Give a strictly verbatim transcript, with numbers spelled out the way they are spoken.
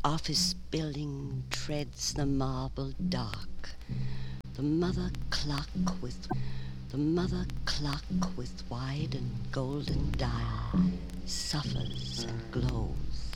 office building treads the marble dark. The mother clock with the mother clock with wide and golden dial suffers and glows.